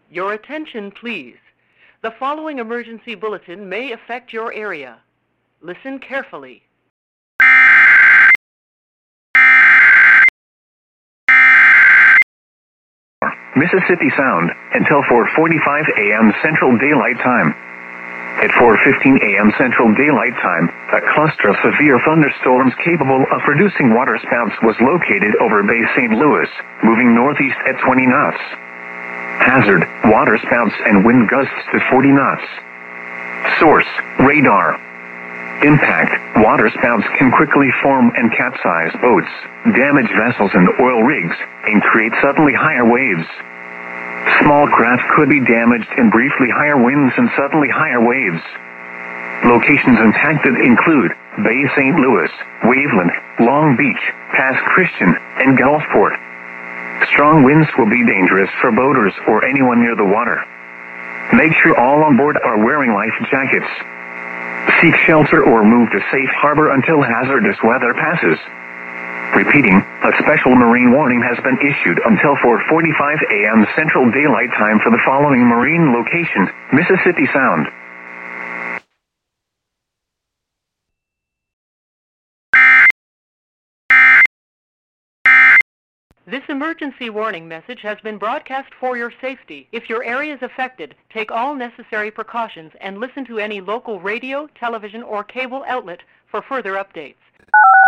Your attention, please. The following emergency bulletin may affect your area. Listen carefully. Mississippi Sound until 4:45 a.m. Central Daylight Time. At 4:15 a.m. Central Daylight Time, a cluster of severe thunderstorms capable of producing waterspouts was located over Bay St. Louis, moving northeast at 20 knots. Hazard, waterspouts and wind gusts to 40 knots. Source, radar. Impact, waterspouts can quickly form and capsize boats, damage vessels and oil rigs, and create suddenly higher waves. Small craft could be damaged in briefly higher winds and suddenly higher waves. Locations impacted include Bay St. Louis, Waveland, Long Beach, Pass Christian, and Gulfport. Strong winds will be dangerous for boaters or anyone near the water. Make sure all on board are wearing life jackets. Seek shelter or move to safe harbor until hazardous weather passes. Repeating, a special marine warning has been issued until 4:45 a.m. Central Daylight Time for the following marine location, Mississippi Sound. This emergency warning message has been broadcast for your safety. If your area is affected, take all necessary precautions and listen to any local radio, television, or cable outlet for further updates.